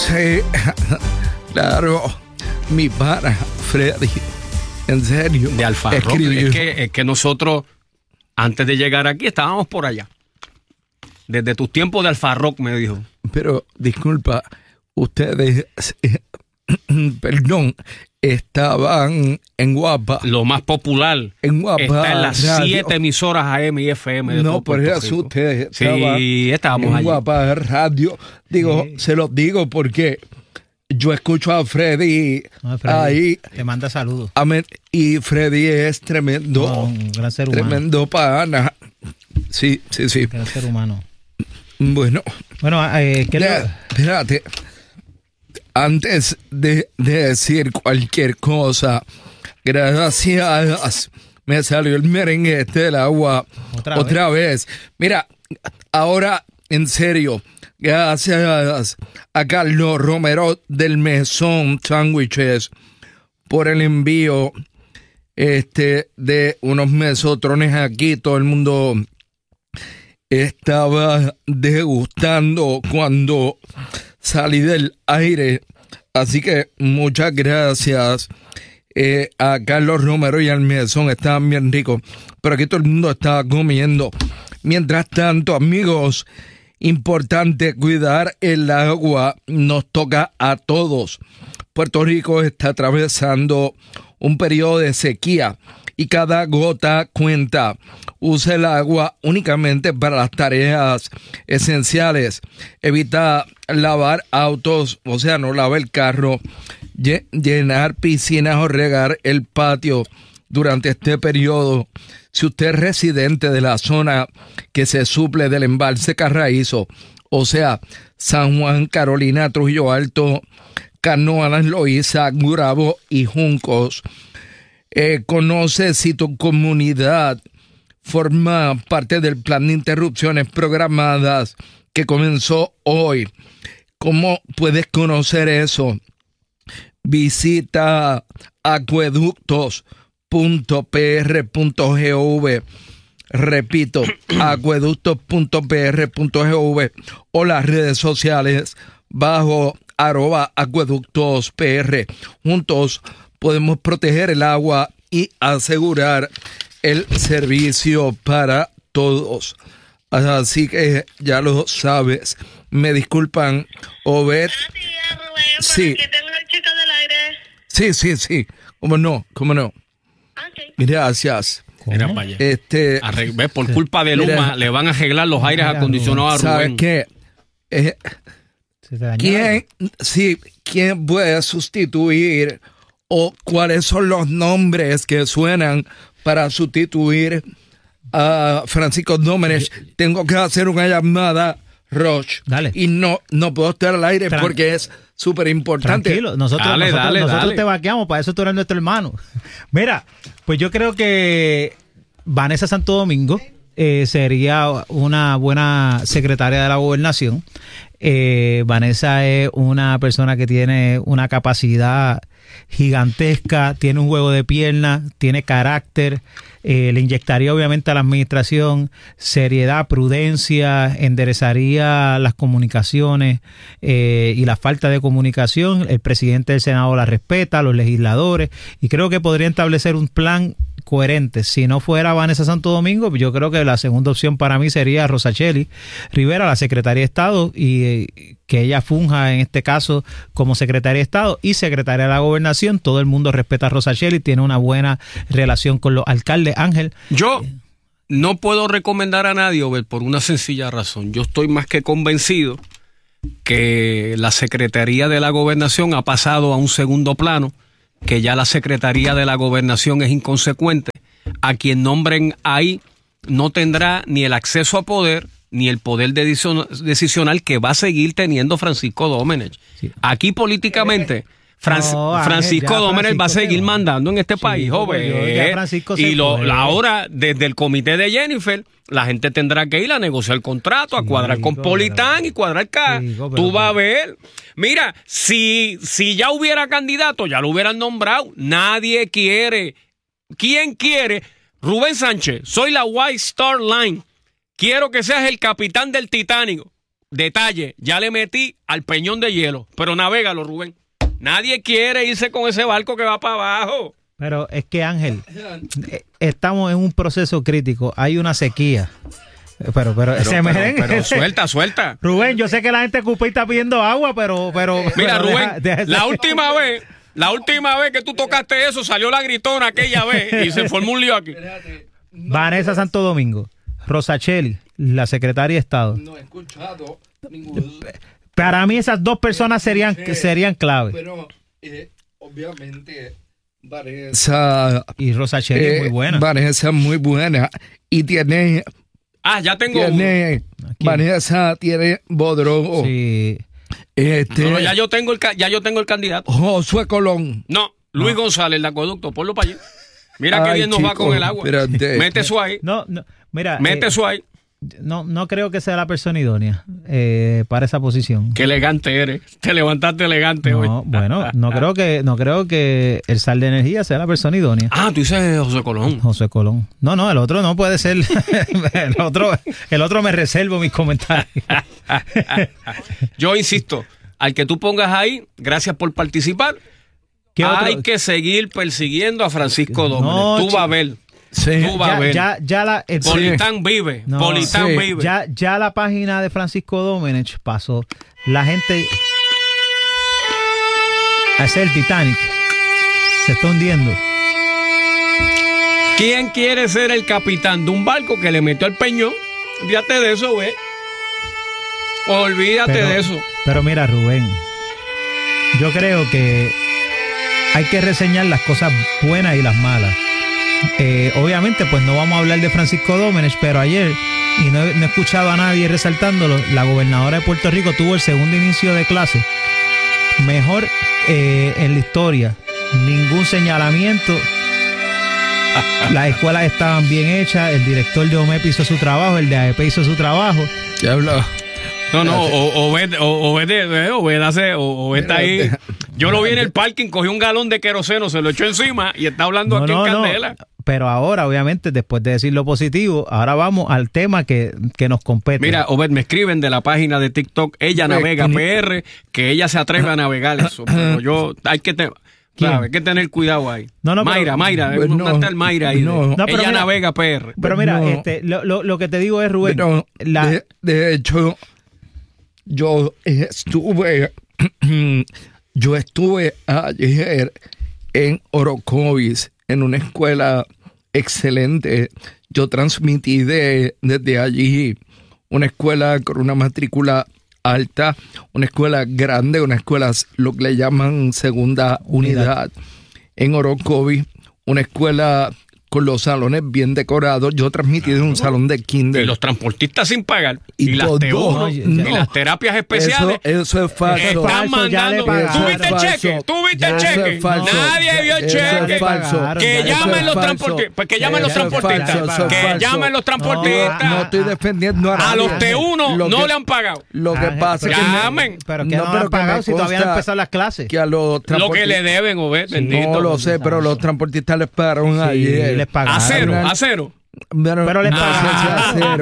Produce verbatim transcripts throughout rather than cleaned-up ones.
Sí, claro, mi pana, Freddy, en serio. De Alfa Rock. Es que, es que nosotros, antes de llegar aquí, estábamos por allá. Desde tus tiempos de Alfa Rock, me dijo. Pero, disculpa, ustedes, eh, perdón, estaban en Guapa. Lo más popular. En Guapa. Está en las Radio. siete emisoras A M y F M de No, todo por Puerto eso Rico. ustedes estaban Sí, estábamos en allí. Guapa Radio. Digo, Sí. se los digo porque yo escucho a Freddy, No, Freddy, ahí. te manda saludos. Amén. Y Freddy es tremendo. No, un gran ser humano. Tremendo pana. Sí, sí, sí. Un gran ser humano. Bueno. Bueno, eh, ¿qué le... Ya, espérate. Antes de, de decir cualquier cosa, gracias. Me salió el merengue este del agua Otra, otra vez. vez. Mira, ahora en serio, gracias a Carlos Romero del Mesón Sándwiches por el envío este de unos mesotrones aquí. Todo el mundo estaba degustando cuando salí del aire, así que muchas gracias eh, a Carlos Romero y al Mesón, estaban bien ricos, pero aquí todo el mundo estaba comiendo. Mientras tanto, amigos, importante cuidar el agua, nos toca a todos. Puerto Rico está atravesando un periodo de sequía y cada gota cuenta. Use el agua únicamente para las tareas esenciales. Evita lavar autos, o sea, no lave el carro, llenar piscinas o regar el patio durante este periodo. Si usted es residente de la zona que se suple del embalse Carraízo, o sea, San Juan, Carolina, Trujillo Alto, Canoas, Loíza, Gurabo y Juncos, eh, conoce si tu comunidad forma parte del plan de interrupciones programadas que comenzó hoy. ¿Cómo puedes conocer eso? Visita acueductos punto p r punto gov. Repito, acueductos punto p r punto gov o las redes sociales bajo arroba acueductos pr. Juntos podemos proteger el agua y asegurar el servicio para todos. Así que ya lo sabes. Me disculpan, Obed. Buenos días, Rubén. Sí. Por aquí tengo el chico del aire. Sí, sí, sí. ¿Cómo no? ¿Cómo no? Ok. Gracias. Mira para allá. Este, Arreg- ¿ves? Por culpa de mira, Luma le van a arreglar los aires mira, acondicionados a ¿sabes Rubén. qué? Eh, ¿Se te dañó? ¿Quién, sí, quién puede sustituir o cuáles son los nombres que suenan para sustituir a Francisco Domenech? Tengo que hacer una llamada, Roch. Dale. Y no, no puedo estar al aire Tran- porque es súper importante. Tranquilo, nosotros, Dale, nosotros, dale, nosotros dale. te vaqueamos, para eso tú eres nuestro hermano. Mira, pues yo creo que Vanessa Santo Domingo eh, sería una buena secretaria de la gobernación. Eh, Vanessa es una persona que tiene una capacidad gigantesca, tiene un juego de piernas, tiene carácter, eh, le inyectaría obviamente a la administración seriedad, prudencia, enderezaría las comunicaciones eh, y la falta de comunicación. El presidente del Senado la respeta, los legisladores, y creo que podría establecer un plan coherente. Si no fuera Vanessa Santo Domingo, yo creo que la segunda opción para mí sería Rosacheli Rivera, la secretaria de Estado, y eh, que ella funja en este caso como secretaria de Estado y secretaria de la Gobernación. Todo el mundo respeta a Rosacheli, tiene una buena relación con los alcaldes. Ángel. Yo no puedo recomendar a nadie, Obed, por una sencilla razón. Yo estoy más que convencido que la Secretaría de la Gobernación ha pasado a un segundo plano, que ya la Secretaría de la Gobernación es inconsecuente. A quien nombren ahí no tendrá ni el acceso a poder ni el poder decisional que va a seguir teniendo Francisco Domenech. Sí. Aquí políticamente Franc- No, Ángel, Francisco ya Domenech va a Francisco seguir se va. mandando en este Sí, país, joven. por Dios, ya Francisco se Y lo, fue. la ahora, desde el comité de Jennifer, la gente tendrá que ir a negociar el contrato, a Sí, cuadrar con pero- Politán y cuadrar acá. Sí, pero- Tú vas a ver. Mira, si, si ya hubiera candidato, ya lo hubieran nombrado. Nadie quiere. ¿Quién quiere? Rubén Sánchez, soy la White Star Line. Quiero que seas el capitán del Titanic. detalle, ya le metí al peñón de hielo, pero navégalo, Rubén. Nadie quiere irse con ese barco que va para abajo. Pero es que, Ángel, estamos en un proceso crítico. Hay una sequía. Pero, pero, Pero, ese pero, merengue- pero suelta, suelta. Rubén, yo sé que la gente ocupa y está pidiendo agua, pero... pero Mira, pero Rubén, deja- deja ese- la última vez, la última vez que tú tocaste eso, salió la gritona aquella vez y se formó un lío aquí. Vanessa Santo Domingo, Rosacheli, la secretaria de Estado. No he escuchado ningún... Para mí esas dos personas serían, serían clave. Pero, eh, obviamente, Vanessa... Y Rosacheli es muy eh, buena. Vanessa es muy buena. Y tiene... Ah, ya tengo uno. tiene Aquí. Vanessa tiene Bodrogo. Sí. Este, No, no, ya yo tengo el ca- ya yo tengo el candidato. Josué Colón. No, Luis González, el de acueducto, ponlo para allá. Mira qué Ay, bien nos va chico, con el agua. espérate. Mete eso ahí. No, no, mira, Mete eh, eso ahí. no, no creo que sea la persona idónea eh, para esa posición. Qué elegante eres. Te levantaste elegante hoy. No, bueno, no creo que no creo que el sal de energía sea la persona idónea. Ah, tú dices José Colón. José Colón. No, no, el otro no puede ser. el otro, el otro me reservo mis comentarios. Yo insisto, al que tú pongas ahí, gracias por participar. ¿Qué otro? Hay que seguir persiguiendo a Francisco Dómenes. No, Tú vas a chico. ver. Sí. Tú vas a Ya, ver. ya, ya la el- Politán vive. No, Politán sí. vive. ya, ya la página de Francisco Domenech pasó. La gente a hacer el Titanic se está hundiendo. ¿Quién quiere ser el capitán de un barco que le metió al peñón? Olvídate de eso, güey. Olvídate Pero- de eso. Pero mira, Rubén, yo creo que hay que reseñar las cosas buenas y las malas. Eh, obviamente, pues no vamos a hablar de Francisco Domenech, pero ayer, y no, he- no he escuchado a nadie resaltándolo, la gobernadora de Puerto Rico tuvo el segundo inicio de clase mejor eh, en la historia. Ningún señalamiento. Las escuelas estaban bien hechas, el director de O M E P hizo su trabajo, el de A E P hizo su trabajo. Ya habla. No, no, o, Obed, o, Obed, eh, Obed hace, o, Obed está ahí. Yo lo vi en el parking, cogió un galón de queroseno, se lo echó encima y está hablando No, aquí no, en no. Candela. Pero ahora, obviamente, después de decir lo positivo, ahora vamos al tema que, que nos compete. Mira, Obed, me escriben de la página de TikTok, ella navega P R, que ella se atreve a navegar eso. Pero yo, hay que, te, ¿Quién? claro, hay que tener cuidado ahí. No, no, Mayra, pero- Mayra, Pues ¿dónde no, está el Mayra ahí? no. No, pero ella mira- navega P R. Pero mira, No. este, lo, lo, lo que te digo es, Rubén, Pero, la, de, de hecho, yo estuve, yo estuve ayer en Orocovis, en una escuela excelente. Yo transmití de, desde allí una escuela con una matrícula alta, una escuela grande, una escuela, lo que le llaman segunda unidad, Unidad. en Orocovis, una escuela con los salones bien decorados. Yo transmití de un salón de kinder. Y los transportistas sin pagar. Y, Y las todo, T U no, y no. las terapias especiales. Eso, eso es falso. Están falso, ya le mandando. pagaron. ¿Tú viste el Eso es cheque? falso. ¿Tú viste Ya, el eso cheque? es falso. Nadie vio el Eso es cheque. falso. Que Eso llamen es los falso. transportistas. Pues que llamen los Eso es transportistas. falso, eso es Que falso. llamen los transportistas. No, no estoy defendiendo a A nadie. los T uno Lo no que- le han pagado. Lo que Ah, pasa es pero- que... Llamen. pero que no, No, lo han pero que pagado me si todavía no consta han empezado las clases. que a los Lo que transportistas... le deben, Obed, bendito. No lo sé, pero los transportistas les pagaron Sí, ayer. les pagaron. A cero, Una- a cero. Bueno, Pero les no sé pagaron. si a cero.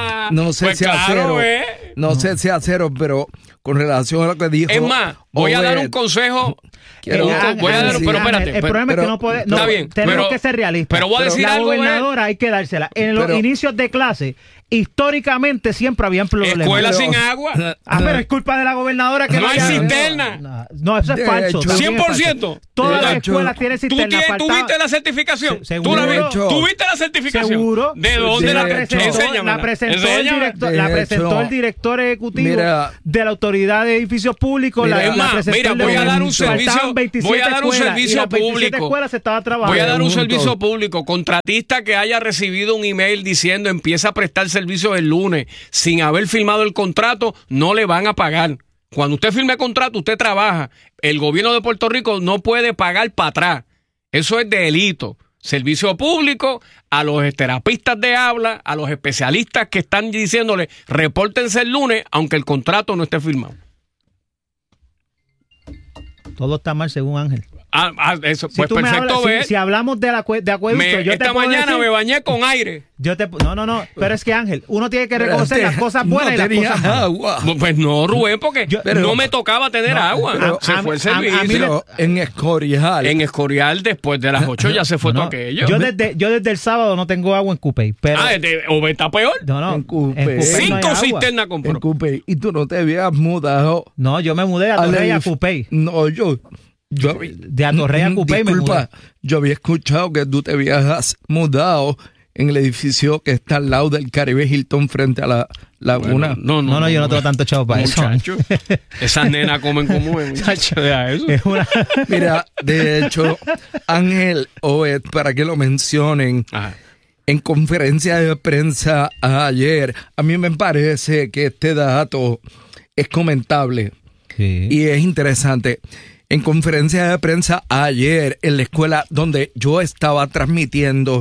No sé Pues si a claro, cero. eh. No sé si a cero, pero con relación a lo que dijo... Es más, voy a dar un Obed, consejo. quiero Eh, Ángel, voy a dar, Ángel, pero Ángel, espérate. el problema es que pero- no puede, no, está bien, tenemos pero- que ser realistas. pero voy a decir la algo, gobernadora hay que dársela. En los Pero- inicios de clase, históricamente siempre habían problemas. Escuela Pero- sin agua. Ah, pero es culpa de la gobernadora que No hay haya- cisterna. No, no, eso es De falso. hecho- también cien es por falso. ciento. Todas De las hecho- escuelas tienen ¿Tú, cisterna. tienes, ¿Tú faltaba- viste la certificación? Se- ¿Tú, la vi- seguro. ¿Tú viste la certificación? Seguro. ¿De dónde Sí, la la de presentó, hecho. Enséñamela. la presentó, el Enséñame. director, De la hecho, presentó el director ejecutivo mira, de la Autoridad de Edificios Públicos. mira, la, es la más, presentó mira, el voy a dar un Faltaban servicio- veintisiete voy a dar un escuelas, servicio y las veintisiete público. escuelas se estaba trabajando. Voy a dar un Pregunto. servicio público. Contratista que haya recibido un email diciendo empieza a prestar servicio el lunes sin haber firmado el contrato, no le van a pagar. Cuando usted firme el contrato, usted trabaja. El gobierno de Puerto Rico no puede pagar para atrás. Eso es delito. Servicio público a los terapistas de habla, a los especialistas que están diciéndole repórtense el lunes, aunque el contrato no esté firmado. Todo está mal según Ángel. Ah, ah, eso, Si pues tú me perfecto, hablas- si- ve. si, hablamos de, la, de acueducto, Me- yo esta te puedo mañana decir- me bañé con aire. Yo te, no, no, no, pero es que Ángel, uno tiene que reconocer Pero las cosas no buenas y las tenía cosas malas. agua. Pues no, Rubén, porque Yo- pero- no me tocaba tener No, agua. pero se a- fue el a- a mí servicio. me- Pero en Escorial. En Escorial, después de las ocho, ya se fue No, todo aquello. yo desde, yo desde el sábado no tengo agua en Cupey, pero Ah, este, o está peor. no, no, en Cupey. en Cupey no hay Cinco agua. cisternas en compró. Cupey. Y tú no te habías mudado. No, yo me mudé a al Torrey a edif- Cupey. No, yo. yo había- De Atorrey a Mm, Cupey me disculpa, yo había escuchado que tú te habías mudado en el edificio que está al lado del Caribe Hilton frente a la laguna. Bueno, no, no, No, no, yo no tengo tanto chavo para eso. Muchacho, esas nenas comen como es, muchacho. Deja eso. Es una- Mira, de hecho, Ángel Oed, para que lo mencionen, Ajá. en conferencia de prensa ayer, a mí me parece que este dato es comentable Sí. y es interesante. En conferencia de prensa ayer en la escuela donde yo estaba transmitiendo,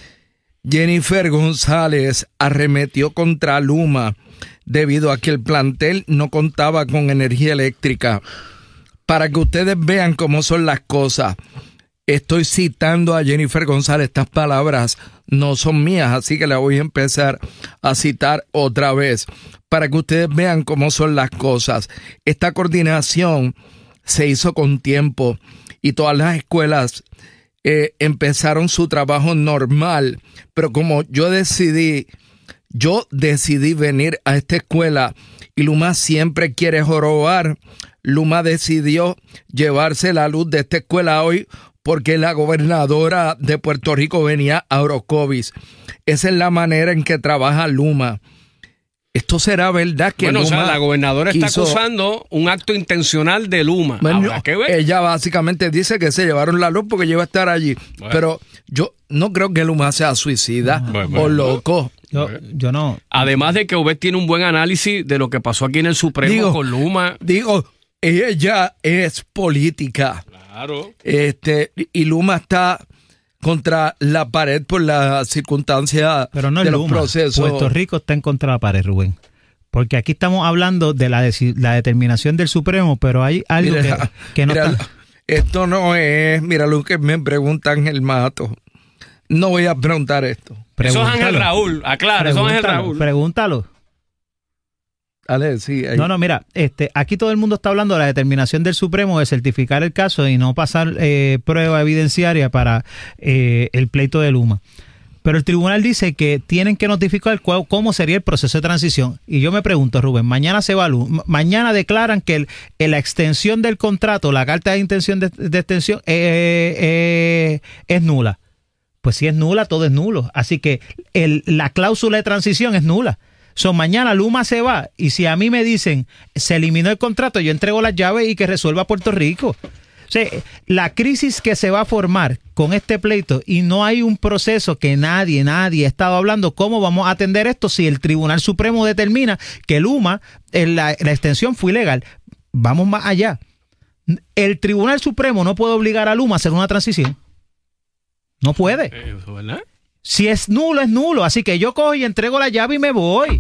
Jennifer González arremetió contra Luma debido a que el plantel no contaba con energía eléctrica. Para que ustedes vean cómo son las cosas, estoy citando a Jennifer González, estas palabras no son mías, así que la voy a empezar a citar otra vez, para que ustedes vean cómo son las cosas. Esta coordinación se hizo con tiempo y todas las escuelas eh, empezaron su trabajo normal, pero como yo decidí, yo decidí venir a esta escuela y Luma siempre quiere jorobar, Luma decidió llevarse la luz de esta escuela hoy porque la gobernadora de Puerto Rico venía a Orocovis. Esa es la manera en que trabaja Luma. ¿Esto será verdad que Bueno, o Luma sea, la gobernadora está quiso- acusando un acto intencional de Luma. Bueno, Habrá que ver. ella básicamente dice que se llevaron la luz porque ella iba a estar allí. Bueno. Pero yo no creo que Luma sea suicida Bueno, o bueno. loco. Yo, yo no. Además de que Obed tiene un buen análisis de lo que pasó aquí en el Supremo Digo, con Luma. Digo, ella es política. Claro. Este, y Luma está contra la pared por la circunstancia Pero no es de los Luma. procesos. Puerto Rico está en contra de la pared, Rubén. Porque aquí estamos hablando de la, deci- la determinación del Supremo, pero hay algo Mira, que, que no mira, está. esto no es, mira lo que me pregunta Ángel Mato. No voy a preguntar esto. Eso es Ángel Pregúntalo. Raúl. Aclara, eso es Ángel Pregúntalo, Raúl. Pregúntalo. Dale, sí, ahí. No, no, mira, este, aquí todo el mundo está hablando de la determinación del Supremo de certificar el caso y no pasar eh, prueba evidenciaria para eh, el pleito de Luma. Pero el tribunal dice que tienen que notificar cuál- cómo sería el proceso de transición. Y yo me pregunto, Rubén, mañana se va Luma, mañana declaran que el, en la extensión del contrato, la carta de intención de, de extensión eh, eh, es nula. Pues si es nula, todo es nulo. Así que el, la cláusula de transición es nula. So, mañana Luma se va y si a mí me dicen se eliminó el contrato, yo entrego las llaves y que resuelva Puerto Rico. O sea, la crisis que se va a formar con este pleito y no hay un proceso que nadie, nadie ha estado hablando cómo vamos a atender esto si el Tribunal Supremo determina que Luma, en la, la extensión fue ilegal. Vamos más allá. El Tribunal Supremo no puede obligar a Luma a hacer una transición. No puede. Eh, ¿verdad? Si es nulo, es nulo. Así que yo cojo y entrego la llave y me voy.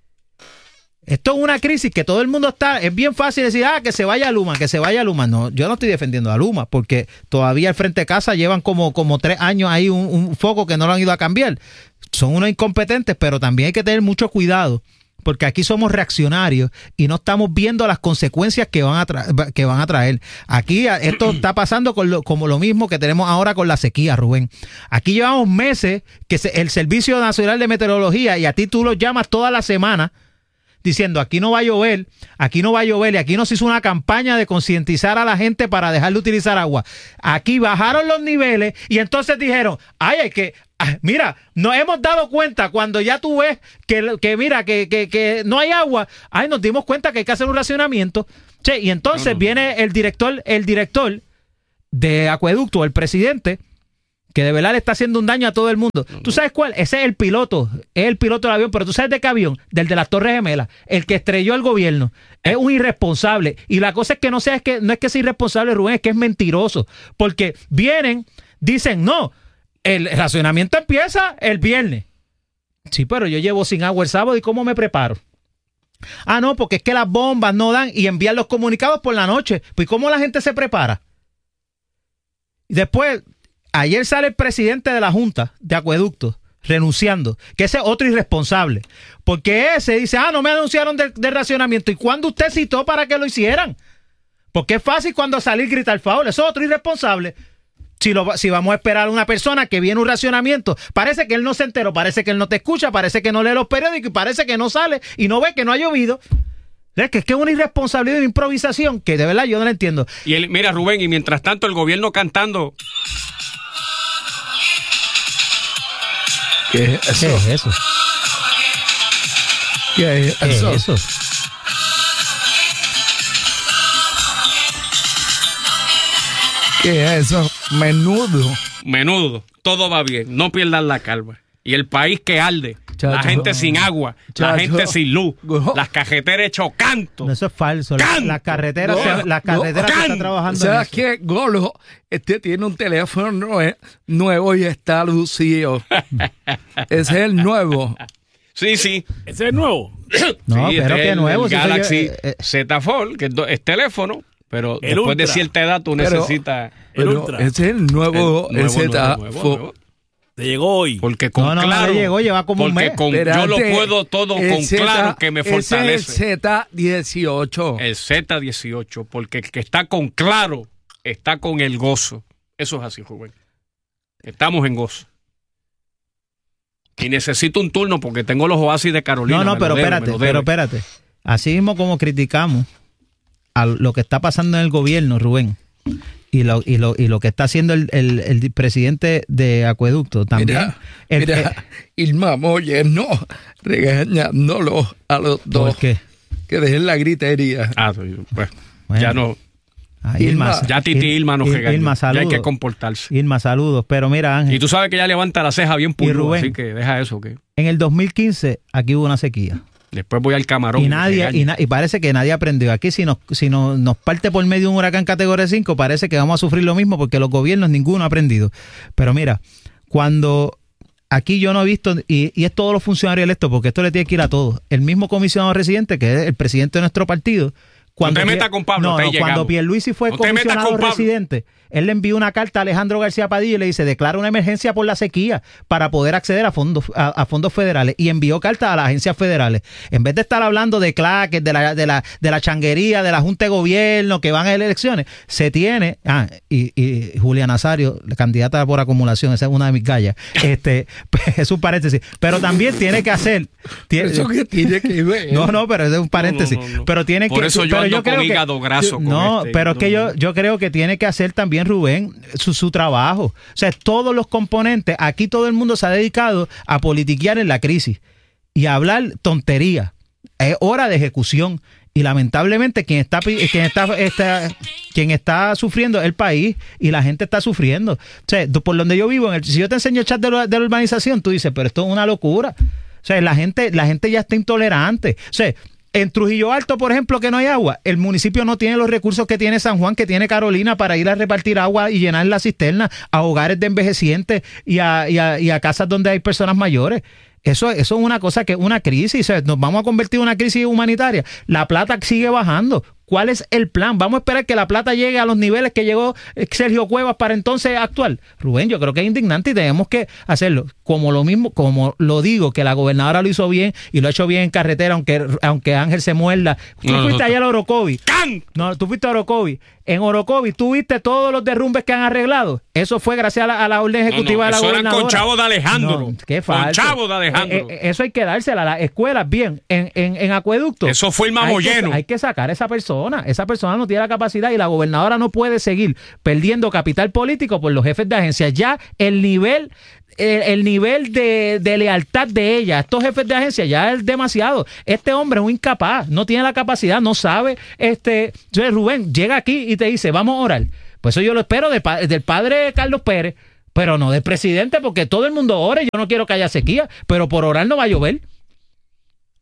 Esto es una crisis que todo el mundo está... Es bien fácil decir, ah, que se vaya Luma, que se vaya Luma. No, yo no estoy defendiendo a Luma porque todavía al frente de casa llevan como, como tres años ahí un, un foco que no lo han ido a cambiar. Son unos incompetentes, pero también hay que tener mucho cuidado porque aquí somos reaccionarios y no estamos viendo las consecuencias que van a, tra- que van a traer. Aquí esto está pasando con lo, como lo mismo que tenemos ahora con la sequía, Rubén. Aquí llevamos meses que se, el Servicio Nacional de Meteorología, y a ti tú lo llamas toda la semana, diciendo aquí no va a llover, aquí no va a llover, y aquí no se hizo una campaña de concientizar a la gente para dejar de utilizar agua. Aquí bajaron los niveles y entonces dijeron, ay, hay que... Ah, mira, nos hemos dado cuenta cuando ya tú ves que, que mira, que, que, que no hay agua, ay, nos dimos cuenta que hay que hacer un racionamiento. Che, y entonces No, no. viene el director, el director de Acueducto, el presidente, que de verdad le está haciendo un daño a todo el mundo. ¿Tú sabes cuál? Ese es el piloto, es el piloto del avión, pero ¿tú sabes de qué avión? Del de las Torres Gemelas, el que estrelló el gobierno. Es un irresponsable. Y la cosa es que no sea, es que no es que sea irresponsable, Rubén, es que es mentiroso. Porque vienen, dicen, no, el racionamiento empieza el viernes. Sí, pero yo llevo sin agua el sábado, ¿y cómo me preparo? Ah, no, porque es que las bombas no dan y envían los comunicados por la noche. Pues ¿cómo la gente se prepara? Después, ayer sale el presidente de la Junta de Acueductos renunciando, que ese es otro irresponsable, porque ese dice, ah, no me anunciaron del de racionamiento. ¿Y cuándo usted citó para que lo hicieran? Porque es fácil cuando salir gritar foul, eso es otro irresponsable. Si, lo, si vamos a esperar a una persona que viene un racionamiento, parece que él no se enteró, parece que él no te escucha, parece que no lee los periódicos y parece que no sale y no ve que no ha llovido. Es que es que es una irresponsabilidad de improvisación que de verdad yo no la entiendo. Y él, mira, Rubén, y mientras tanto el gobierno cantando. ¿Qué es eso? ¿Qué es eso? ¿Qué es ¿Qué eso? es eso? ¿Qué es eso? Menudo. Menudo, todo va bien, no pierdan la calma. Y el país que arde, Chacho. la gente sin agua, Chacho. la gente sin luz, Go. las carreteras hecho canto. No, eso es falso. Las ¡Canto! la carreteras, No, se, las carreteras no, se está ¡canto! trabajando ¿Sabes en eso. qué, Golo? Este tiene un teléfono nue- nuevo y está lucido. Ese es el nuevo. Sí, sí. Ese es nuevo. No, Sí, pero este qué es el- nuevo. el si eso yo- Galaxy eh, eh, Z Fold, que es, do- es teléfono, pero El después de Ultra. cierta edad tú Pero- necesitas. El Pero Ultra. ese es el nuevo, el nuevo, el Z. nuevo, nuevo, Fo- nuevo. Te llegó hoy. Porque con No, no, no claro. le llegó, lleva como un porque mes. con, yo Espérate, lo puedo todo el con Z, claro que me ese es el fortalece. Z dieciocho. El Z dieciocho, porque el que está con claro está con el gozo. Eso es así, Rubén. Estamos en gozo. Y necesito un turno porque tengo los oasis de Carolina. No, no, me pero lo debe, espérate, me lo debe. pero espérate. Así mismo como criticamos a lo que está pasando en el gobierno, Rubén, y lo, y lo, y lo que está haciendo el, el, el presidente de Acueducto también. Mira, el- mira, eh, Irma Moller, no, regañándolos a los dos. ¿Por qué? Que dejen la gritería. Ah, pues, Bueno. ya no. Ah, Irma, Ya Titi Ir- Irma nos Ir- regañó. Irma, Ya hay saludos. que comportarse. Irma, saludos. Pero mira, Ángel, Y tú sabes que ya levanta la ceja bien puro, Rubén. así que deja eso. que en el dos mil quince aquí hubo una sequía. Después voy al camarón. Y me nadie, regaña. y, na- y parece que nadie aprendió. Aquí si nos, si nos, nos parte por medio un huracán categoría cinco, parece que vamos a sufrir lo mismo porque los gobiernos ninguno ha aprendido. Pero mira, cuando aquí yo no he visto, y, y es todos los funcionarios electos, porque esto le tiene que ir a todos, el mismo comisionado residente, que es el presidente de nuestro partido. Cuando te Pier- metas con Pablo, no, hasta ahí no, cuando llegamos. Pierluisi fue No te metas comisionado con Pablo. residente, él le envió una carta a Alejandro García Padilla y le dice, declara una emergencia por la sequía para poder acceder a fondos a, a fondos federales, y envió cartas a las agencias federales. En vez de estar hablando de claques, de la, de la, de la changuería, de la Junta de Gobierno, que van a elecciones, se tiene, ah, y, y Julia Nazario, la candidata por acumulación, esa es una de mis gallas, este, es un paréntesis, pero también tiene que hacer, tiene- Eso que tiene que ver. no, no, pero es un paréntesis. No, no, no, no. Pero tiene Por que. eso yo pero ando con creo que- hígado graso con No, este, pero es no, que yo, no. yo creo que tiene que hacer también Rubén su, su trabajo. O sea, todos los componentes. Aquí todo el mundo se ha dedicado a politiquear en la crisis y a hablar tontería. Es hora de ejecución. Y lamentablemente quien está, pi- quien está, está quien está sufriendo es el país, y la gente está sufriendo. O sea, tú- por donde yo vivo, en el, si yo te enseño el chat de la, de la urbanización, tú dices, pero esto es una locura. O sea, la gente, la gente ya está intolerante. O sea, en Trujillo Alto, por ejemplo, que no hay agua, el municipio no tiene los recursos que tiene San Juan, que tiene Carolina, para ir a repartir agua y llenar la cisterna a hogares de envejecientes y a, y a, y a casas donde hay personas mayores. Eso, eso es una cosa que es una crisis. O sea, nos vamos a convertir en una crisis humanitaria. La plata sigue bajando. ¿Cuál es el plan? ¿Vamos a esperar que la plata llegue a los niveles que llegó Sergio Cuevas para entonces actuar? Rubén, yo creo que es indignante y tenemos que hacerlo. Como lo mismo, como lo digo, que la gobernadora lo hizo bien y lo ha hecho bien en carretera, aunque, aunque Ángel se muerda. Tú No, fuiste no, allá a Orocovi. ¡Can! No, tú fuiste a Orocovi. En Orocovi, ¿tú viste todos los derrumbes que han arreglado? Eso fue gracias a la, a la orden ejecutiva No, no, de la eso eran gobernadora. con chavos de Alejandro. No, qué Con falso. chavos de Alejandro. Eh, eh, eso hay que dársela a las escuelas, bien, en, en, en acueducto. Eso fue el Hay que- mamolleno. Hay que sacar a esa persona. Esa persona no tiene la capacidad, y la gobernadora no puede seguir perdiendo capital político por los jefes de agencia. Ya el nivel... El, el nivel de, de lealtad de ella, estos jefes de agencia, ya es demasiado. Este hombre es un incapaz, no tiene la capacidad, no sabe. Este, entonces Rubén llega aquí y te dice, vamos a orar. Pues eso yo lo espero de, pa- del padre Carlos Pérez, pero no del presidente, porque todo el mundo ora y yo no quiero que haya sequía, pero por orar no va a llover.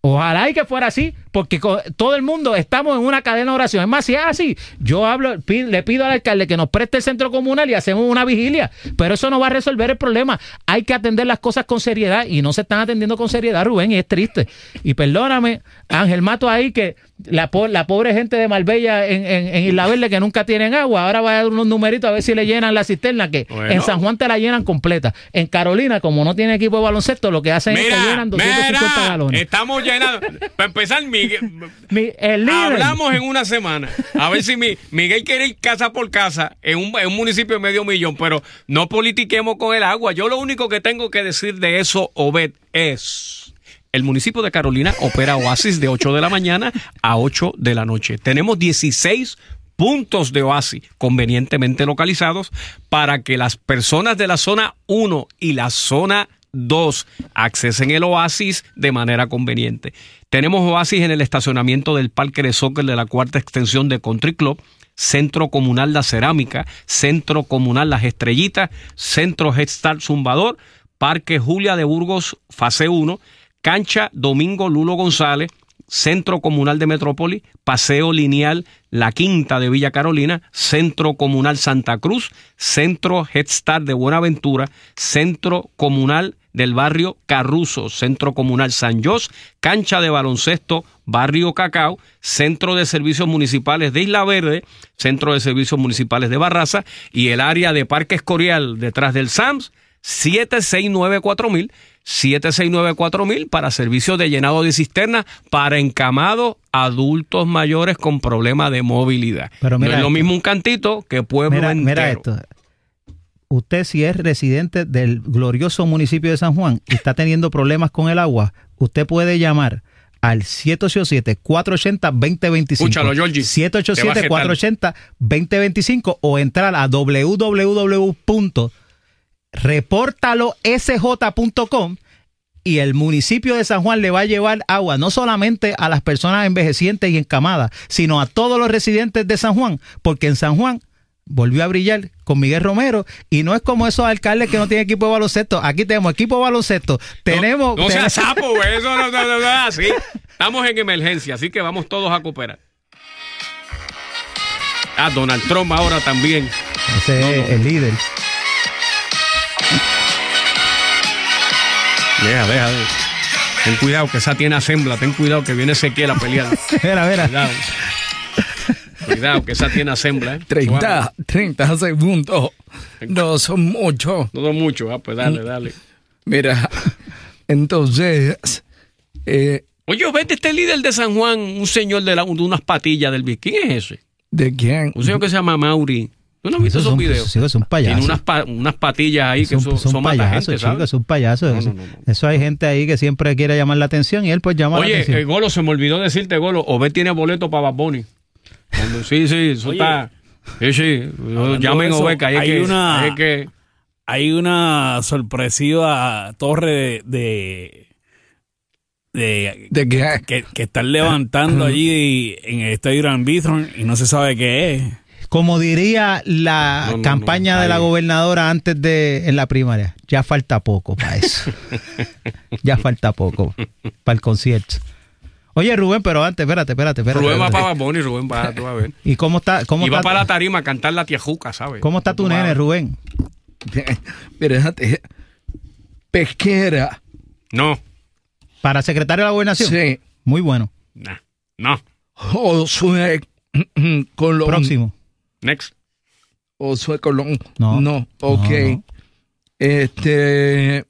Ojalá y que fuera así, porque co- todo el mundo estamos en una cadena de oración. Es más, si es así, yo hablo, pi- le pido al alcalde que nos preste el centro comunal y hacemos una vigilia, pero eso no va a resolver el problema. Hay que atender las cosas con seriedad y no se están atendiendo con seriedad, Rubén, y es triste. Y perdóname, Ángel Mato ahí, que la, po- la pobre gente de Marbella en, en, en Isla Verde que nunca tienen agua, ahora va a dar unos numeritos a ver si le llenan la cisterna, que Bueno. en San Juan te la llenan completa. En Carolina, como no tiene equipo de baloncesto, lo que hacen es que llenan doscientos cincuenta mira, galones. estamos llenando. Para empezar, Miguel, Mi- el líder. hablamos en una semana. A ver si mi, Miguel quiere ir casa por casa en un, en un municipio de medio millón, pero no politiquemos con el agua. Yo lo único que tengo que decir de eso, Obed, es... El municipio de Carolina opera Oasis de ocho de la mañana a ocho de la noche. Tenemos dieciséis puntos de Oasis convenientemente localizados para que las personas de la zona uno y la zona dos accesen el Oasis de manera conveniente. Tenemos Oasis en el estacionamiento del Parque de Soccer de la cuarta extensión de Country Club, Centro Comunal La Cerámica, Centro Comunal Las Estrellitas, Centro Head Start Zumbador, Parque Julia de Burgos, fase uno, Cancha Domingo Lulo González, Centro Comunal de Metrópoli, Paseo Lineal La Quinta de Villa Carolina, Centro Comunal Santa Cruz, Centro Head Start de Buenaventura, Centro Comunal del Barrio Carruzo, Centro Comunal San Jos, Cancha de Baloncesto Barrio Cacao, Centro de Servicios Municipales de Isla Verde, Centro de Servicios Municipales de Barraza y el área de Parque Escorial detrás del SAMS, siete seis nueve cuatro mil, siete seis nueve cuatro mil para servicios de llenado de cisterna para encamados adultos mayores con problemas de movilidad. Pero mira no es lo esto. mismo un cantito que pueblo Mira, entero. mira esto. Usted, si es residente del glorioso municipio de San Juan y está teniendo problemas con el agua, usted puede llamar al siete ocho siete, cuatro ocho cero, dos cero dos cinco. Escúchalo, Georgie. siete ocho Te va a siete, cuatro ocho cero, dos cero dos cinco o entrar a doble u doble u doble u punto repórtalo s j punto com y el municipio de San Juan le va a llevar agua no solamente a las personas envejecientes y encamadas, sino a todos los residentes de San Juan, porque en San Juan volvió a brillar con Miguel Romero y no es como esos alcaldes que no tienen equipo de baloncesto. Aquí tenemos equipo de baloncesto, tenemos... No, no tenemos- sea sapo, güey. Eso no, no, no, no es así. Estamos en emergencia, así que vamos todos a cooperar. Ah, Donald Trump ahora también. Ese No, es no. el líder. Deja, deja, deja. Ten cuidado que esa tiene asembla. Ten cuidado que viene Ezequiel a pelear. Mira, mira. Cuidado. Cuidado que esa tiene asembla. ¿eh? treinta, treinta segundos. No son muchos. No son mucho. Ah, pues dale, dale. Mira, entonces, eh, Oye, vete este líder de San Juan, un señor de, la, de unas patillas del Big. ¿Quién es ese? ¿de quién? Un señor que se llama Mauri. ¿Tú no has visto Esos esos son, videos? sí, son payasos. Tiene unas, pa- unas patillas ahí que son, son, son mata payasos, gente, chicos, ¿sabes? son payasos. No, Eso, no, no, no. eso hay gente ahí que siempre quiere llamar la atención y él pues llama la Oye, atención. eh, Golo, se me olvidó decirte, Golo, Obed tiene boleto para Bad Bunny. Cuando- Sí, sí, eso Oye, está... Sí, sí, hablando llamen de a eso, Obed, que hay, hay que, una- hay que... Hay una sorpresiva torre de... de, ¿De qué? que, que están levantando allí en el estadio Gran Bithorn y no se sabe qué es. Como diría la No, no, campaña no, de la ahí. gobernadora antes de en la primaria, ya falta poco para eso. ya falta poco para el concierto. Oye, Rubén, pero antes, espérate, espérate, espérate. Rubén va espérate. para Bad Bunny, Rubén va, tú vas a ver. ¿Y cómo está, cómo Y va está, para la tarima a cantar la tiejuca, ¿sabes? cómo está tu Tú vas a nene, ver. Rubén? Espérate, Pesquera, No, Para secretario de la gobernación. sí, Muy bueno. nah, no. Josué Colón. Próximo. Next. Josué Colón. No. No, ok. No, no. Este,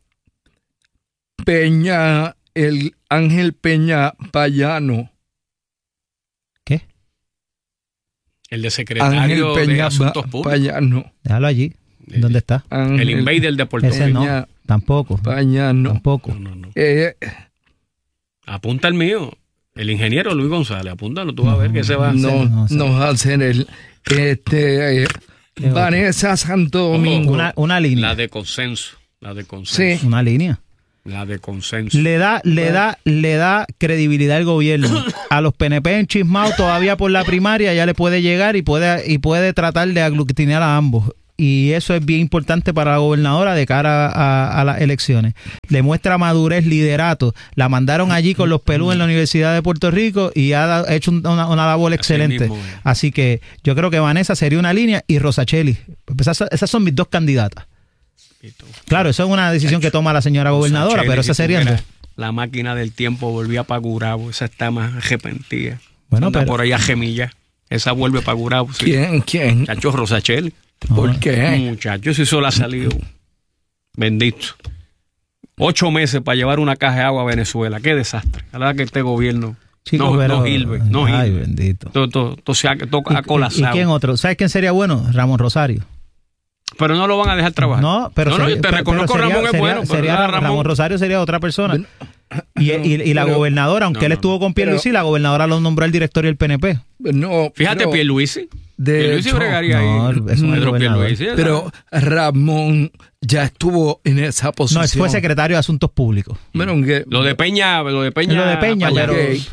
Peña, el Ángel Peña Payano. ¿Qué? El de Ángel secretario de Peña Asuntos Pa- Públicos. Déjalo Déjalo allí. ¿Dónde está? El invader de Puerto Ese Rico. no. Peña Tampoco. Payano. Tampoco. No, no, no. Eh, Apunta el mío. El ingeniero Luis González. Apúntalo, tú vas a ver que se va. no, no sé. nos hacen el este eh, Qué Vanessa Santo Domingo. Una, una línea. La de consenso. La de consenso. Sí. Una línea. La de consenso. Le da, le da, le da credibilidad al gobierno. A los P N P enchismados todavía por la primaria ya le puede llegar y puede, y puede tratar de aglutinar a ambos. y eso es bien importante para la gobernadora de cara a, a las elecciones. Le muestra madurez, liderato. La mandaron allí con los pelús en la Universidad de Puerto Rico y ha hecho una, una labor Así excelente. mismo, eh. Así que yo creo que Vanessa sería una línea y Rosacheli. Esas, esas son mis dos candidatas. Claro, eso es una decisión que toma la señora gobernadora, Rosacheli, pero esas si serían tuviera dos. La máquina del tiempo volvía para Gurabo, esa está más arrepentida. Bueno, Anda pero- por ahí a Gemilla. Esa vuelve para Gurabo. Sí. ¿Quién? ¿Quién? Muchacho Rosacheli. ¿Por qué? Muchacho, si eso le ha salido. Bendito. Ocho meses para llevar una caja de agua a Venezuela. Qué desastre. La verdad que este gobierno Chico, no, pero- no sirve. No Ay, sirve. bendito. Todo, todo, todo se ha, todo ¿Y, ha colapsado. ¿Y quién otro? ¿Sabes quién sería bueno? Ramón Rosario. Pero no lo van a dejar trabajar. No, pero no, no, sería- yo te pero- reconozco, pero sería- Ramón es sería- bueno, pero sería era Ramón, Ramón. Rosario sería otra persona. Y, y- y la pero- gobernadora, aunque no, él no, estuvo con Pierluisi, pero- la gobernadora lo nombró el directorio del P N P. No, Fíjate, pero- Pierluisi. de Pierluisi hecho, bregaría no, ahí. es un Pedro gobernador. Pierluisi, ¿verdad? Pero Ramón ya estuvo en esa posición. No, él fue secretario de Asuntos Públicos. Bueno, que- Lo de Peña, lo de Peña. Lo de Peña, para allá. pero- ok,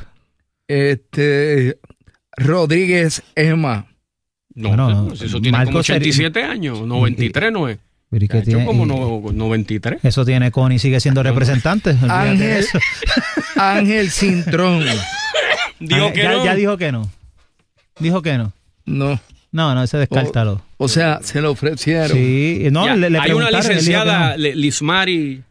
este Rodríguez Emma. No, Bueno, pues eso tiene Marcos como ochenta y sería- siete años, noventa y tres no es. Pero ¿y qué Yo tiene? como Y- no- noventa y tres. Eso tiene Connie, sigue siendo representante. olvídate de Ángel, eso. Ángel Cintrón. Digo Ah, que ya, no. ya dijo que no. Dijo que no. No. No, no, ese descártalo. O sea, se lo ofrecieron. Sí, no, Ya, le, le hay una preguntaron, él dijo que licenciada, no. Le- Lismari.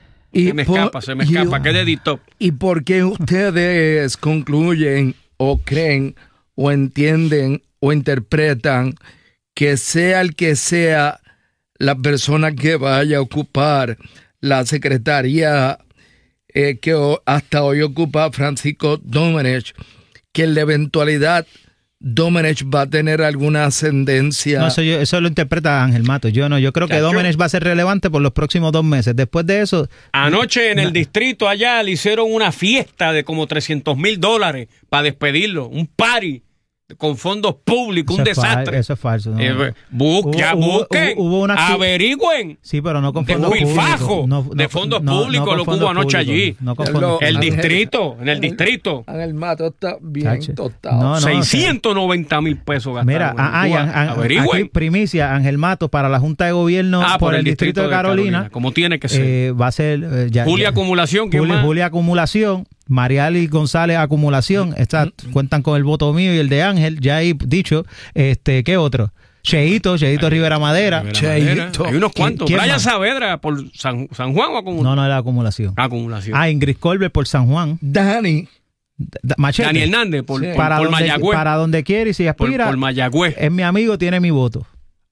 Y Se me por- escapa, se me y- escapa. ¿Qué de editó? ¿Y por qué ustedes concluyen o creen o entienden o interpretan que sea el que sea la persona que vaya a ocupar la secretaría eh, que o- hasta hoy ocupa Francisco Domenech, que en la eventualidad Domenech va a tener alguna ascendencia? No, eso, yo- eso lo interpreta Ángel Matos. Yo no, yo creo que Chacho. Domenech va a ser relevante por los próximos dos meses. Después de eso, Anoche en el distrito allá le hicieron una fiesta de como trescientos mil dólares para despedirlo. Un party con fondos públicos, un eso es fal- desastre. eso es falso. ¿no? Eh, busque, Hubo- hubo- busquen, hubo- hubo una- averigüen. Sí, pero no con de fondos pilfajo, públicos. No- de no- fondos no- no públicos, con lo que hubo fondos anoche públicos. allí. No con Ya fondos lo- El Ángel- distrito, en el Ángel- distrito. Ángel Mato está bien Chacho. tostado. No, no. seiscientos noventa mil pesos gastaron. Mira, en ah, ah, y Cuba. an- an- Averigüen. aquí primicia, Ángel Matos para la Junta de Gobierno Ah, por, el Distrito de Carolina, como tiene que ser. eh, va a ser eh, ya- Julia ya- Acumulación, ¿quién Julia, más? Julia Acumulación, Mariali González Acumulación, estas cuentan con el voto mío y el de Ángel, ya ahí dicho, este, ¿qué otro? Cheito, Cheito Rivera Madera. Rivera Cheito. Madera. Hay unos cuantos. ¿Quién Brian más? Saavedra por San, San Juan o Acumulación. No, no era Acumulación. Acumulación. Ah, Ingrid Colbert por San Juan. Dani. D- Machete. Dani Hernández por, Sí. por, para, por donde, Mayagüez. para donde quiere y si por, aspira, por Mayagüez. es mi amigo, tiene mi voto.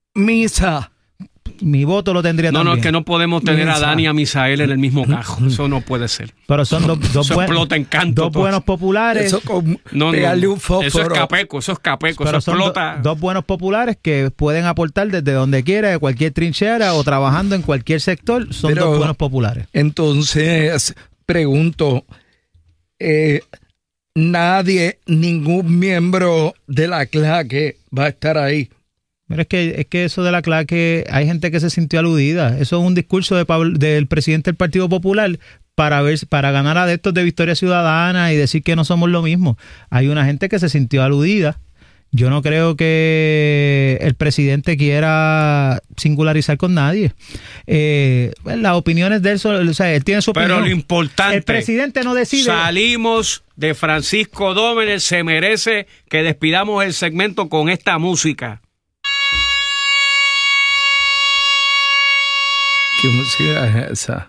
Misa. Mi voto lo tendría No, no, también. es que no podemos tener a Misa. Dani y a Misael en el mismo cajo. Eso no puede ser. Pero son dos, dos, Eso buen- explota en canto dos todo. buenos populares. Eso con No, no, pegarle no. un fósforo. Eso es capeco, eso es capeco, Pero eso son do- explota. dos buenos populares que pueden aportar desde donde quiera, de cualquier trinchera o trabajando en cualquier sector. Son Pero- dos buenos populares. Entonces, pregunto, eh, nadie, ningún miembro de la claque va a estar ahí. Pero es que, es que eso de la claque, hay gente que se sintió aludida. Eso es un discurso de Pablo- del presidente del Partido Popular para ver, para ganar adeptos de Victoria Ciudadana y decir que no somos lo mismo. Hay una gente que se sintió aludida. Yo no creo que el presidente quiera singularizar con nadie. Eh, pues, las opiniones de él, son- o sea, él tiene su opinión. Pero lo importante, El presidente no decide. salimos de Francisco Domenech, se merece que despidamos el segmento con esta música. ¿Qué música es esa?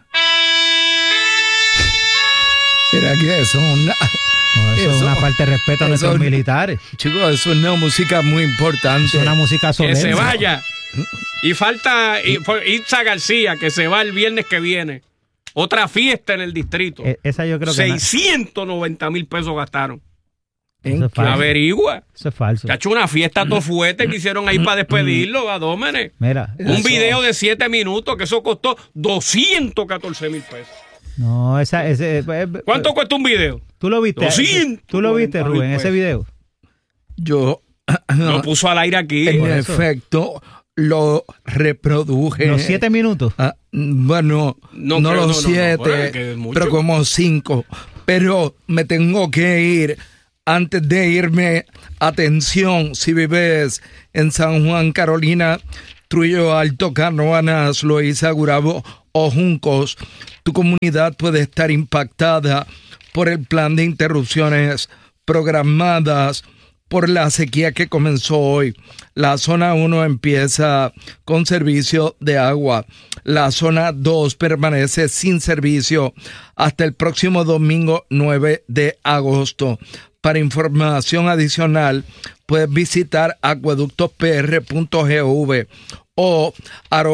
Mira que eso es una... No, eso, es eso- una falta de respeto a eso- nuestros militares. Chicos, eso es una música muy importante. Es una música Que solemne. se vaya. Y falta y- fue Itza García, que se va el viernes que viene. Otra fiesta en el distrito. Eh, Esa yo creo que na- seiscientos noventa mil pesos gastaron. eso es falso. Averigua. Eso es falso. Cacho, una fiesta tofuete que hicieron ahí para despedirlo a Dómenes. Mira, Un video de siete minutos que eso costó doscientos catorce mil pesos. no, esa, ese, eh, ¿Cuánto cuesta un video? ¿Tú lo viste? doscientos ¿Tú lo viste, cuarenta mil Rubén, ese pesos. video? Yo, Lo puso al aire aquí. en por eso. efecto, lo reproduje. Los siete minutos. Ah, bueno, No no, creo, los no, no, no, siete, bueno, que es mucho. pero como cinco. Pero me tengo que ir. Antes de irme, atención, si vives en San Juan, Carolina, Trujillo Alto, Canóvanas, Loíza, Gurabo o Juncos, tu comunidad puede estar impactada por el plan de interrupciones programadas por la sequía que comenzó hoy. La zona uno empieza con servicio de agua. La zona dos permanece sin servicio hasta el próximo domingo nueve de agosto. Para información adicional, puedes visitar acueductos p r punto gov o